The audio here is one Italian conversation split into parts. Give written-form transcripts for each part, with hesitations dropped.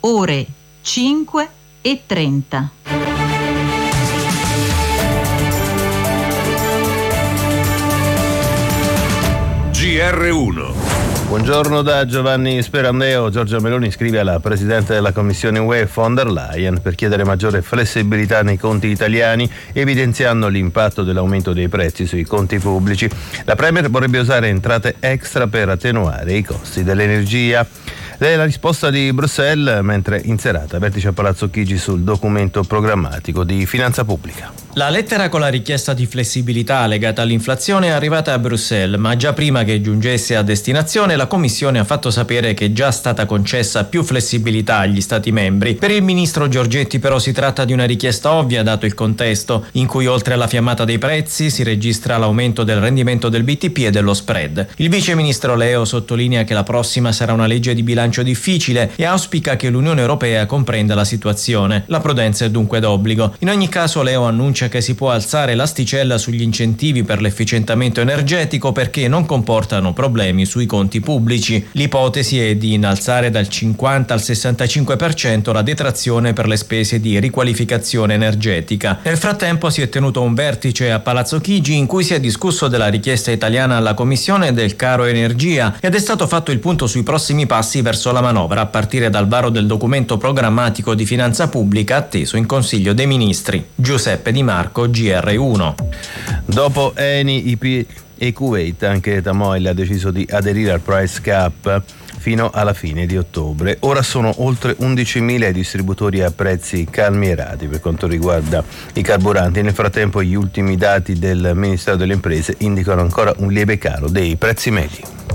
ore 5:30. GR1. Buongiorno da Giovanni Sperandeo. Giorgia Meloni scrive alla Presidente della Commissione UE von der Leyen per chiedere maggiore flessibilità nei conti italiani, evidenziando l'impatto dell'aumento dei prezzi sui conti pubblici. La Premier vorrebbe usare entrate extra per attenuare i costi dell'energia. Lei è la risposta di Bruxelles, mentre in serata vertice a Palazzo Chigi sul documento programmatico di finanza pubblica. La lettera con la richiesta di flessibilità legata all'inflazione è arrivata a Bruxelles, ma già prima che giungesse a destinazione la Commissione ha fatto sapere che è già stata concessa più flessibilità agli Stati membri. Per il ministro Giorgetti però si tratta di una richiesta ovvia dato il contesto, in cui oltre alla fiammata dei prezzi si registra l'aumento del rendimento del BTP e dello spread. Il vice ministro Leo sottolinea che la prossima sarà una legge di bilancio difficile e auspica che l'Unione Europea comprenda la situazione. La prudenza è dunque d'obbligo. In ogni caso Leo annuncia che si può alzare l'asticella sugli incentivi per l'efficientamento energetico perché non comportano problemi sui conti pubblici. L'ipotesi è di innalzare dal 50 al 65% la detrazione per le spese di riqualificazione energetica. Nel frattempo si è tenuto un vertice a Palazzo Chigi in cui si è discusso della richiesta italiana alla Commissione del caro energia ed è stato fatto il punto sui prossimi passi verso la manovra a partire dal varo del documento programmatico di finanza pubblica atteso in Consiglio dei Ministri. Giuseppe Di Marco, GR1. Dopo Eni, IP e Kuwait, anche Tamoil ha deciso di aderire al price cap fino alla fine di ottobre. Ora sono oltre 11.000 i distributori a prezzi calmierati per quanto riguarda i carburanti. Nel frattempo gli ultimi dati del Ministero delle Imprese indicano ancora un lieve calo dei prezzi medi.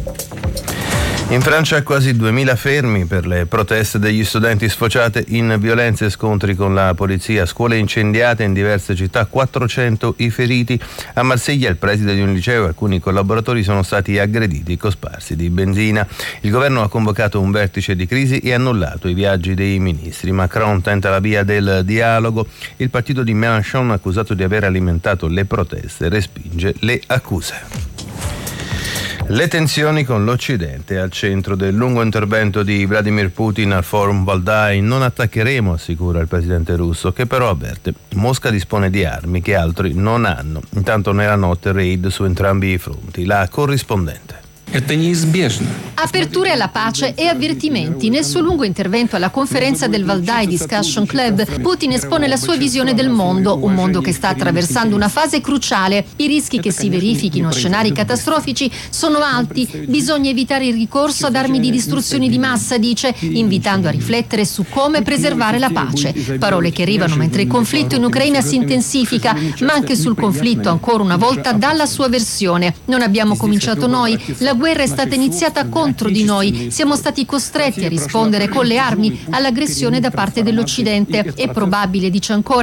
In Francia quasi 2.000 fermi per le proteste degli studenti sfociate in violenze e scontri con la polizia, scuole incendiate in diverse città, 400 i feriti. A Marsiglia il preside di un liceo e alcuni collaboratori sono stati aggrediti cosparsi di benzina. Il governo ha convocato un vertice di crisi e annullato i viaggi dei ministri. Macron tenta la via del dialogo. Il partito di Mélenchon, accusato di aver alimentato le proteste, respinge le accuse. Le tensioni con l'Occidente al centro del lungo intervento di Vladimir Putin al Forum Valdai. Non attaccheremo, assicura il presidente russo, che però avverte: Mosca dispone di armi che altri non hanno. Intanto nella notte raid su entrambi i fronti. La corrispondente. Aperture alla pace e avvertimenti. Nel suo lungo intervento alla conferenza del Valdai Discussion Club, Putin espone la sua visione del mondo, un mondo che sta attraversando una fase cruciale. I rischi che si verifichino scenari catastrofici sono alti, bisogna evitare il ricorso ad armi di distruzione di massa, dice, invitando a riflettere su come preservare la pace. Parole che arrivano mentre il conflitto in Ucraina si intensifica, ma anche sul conflitto ancora una volta dalla sua versione. Non abbiamo cominciato noi, la guerra è stata iniziata contro di noi, siamo stati costretti a rispondere con le armi all'aggressione da parte dell'Occidente. È probabile, dice ancora,